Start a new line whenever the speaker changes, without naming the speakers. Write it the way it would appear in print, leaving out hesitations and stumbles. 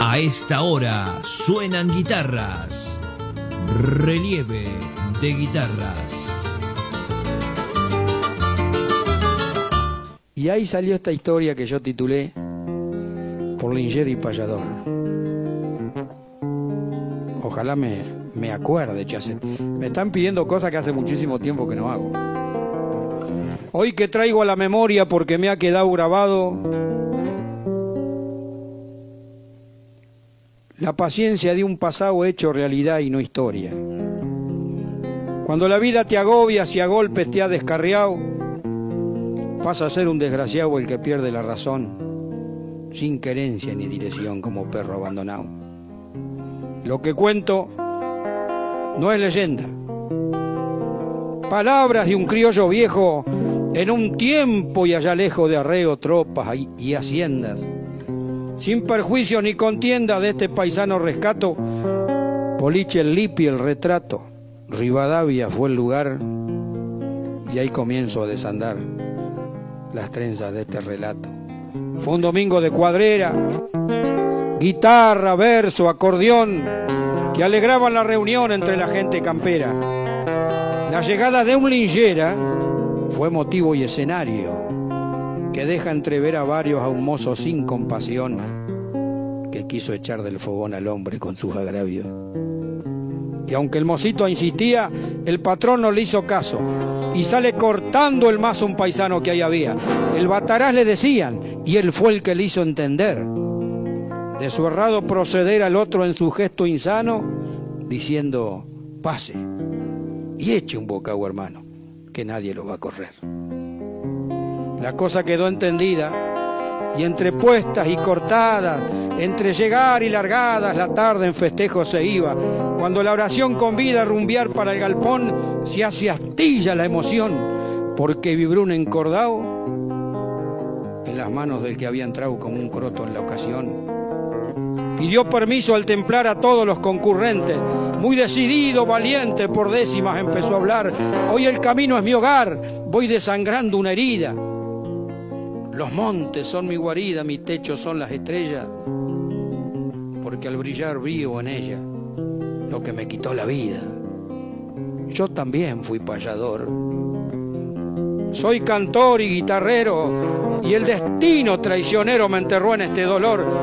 A esta hora suenan guitarras. Relieve de guitarras.
Y ahí salió esta historia que yo titulé Por Lingera y Payador. Ojalá me acuerde, me están pidiendo cosas que hace muchísimo tiempo que no hago. Hoy que traigo a la memoria porque me ha quedado grabado la paciencia de un pasado hecho realidad y no historia. Cuando la vida te agobia, si a golpes te ha descarriado, pasa a ser un desgraciado el que pierde la razón, sin querencia ni dirección como perro abandonado. Lo que cuento no es leyenda. Palabras de un criollo viejo en un tiempo y allá lejos de arreo, tropas y haciendas. Sin perjuicio ni contienda de este paisano rescato, Poliche el Lipi el retrato, Rivadavia fue el lugar y ahí comienzo a desandar las trenzas de este relato. Fue un domingo de cuadrera, guitarra, verso, acordeón, que alegraban la reunión entre la gente campera. La llegada de un lingera fue motivo y escenario que deja entrever a varios a un mozo sin compasión que quiso echar del fogón al hombre con sus agravios. Y aunque el mocito insistía, el patrón no le hizo caso y sale cortando el mazo un paisano que ahí había. El bataraz le decían y él fue el que le hizo entender de su errado proceder al otro en su gesto insano, diciendo: pase y eche un bocado, hermano, que nadie lo va a correr. La cosa quedó entendida y entre puestas y cortadas, entre llegar y largadas, la tarde en festejo se iba. Cuando la oración convida a rumbear para el galpón, se hace astilla la emoción, porque vibró un encordado en las manos del que había entrado como un croto en la ocasión. Pidió permiso al templar a todos los concurrentes, muy decidido, valiente, por décimas empezó a hablar: hoy el camino es mi hogar, voy desangrando una herida. Los montes son mi guarida, mi techo son las estrellas, porque al brillar vivo en ella lo que me quitó la vida. Yo también fui payador, soy cantor y guitarrero, y el destino traicionero me enterró en este dolor.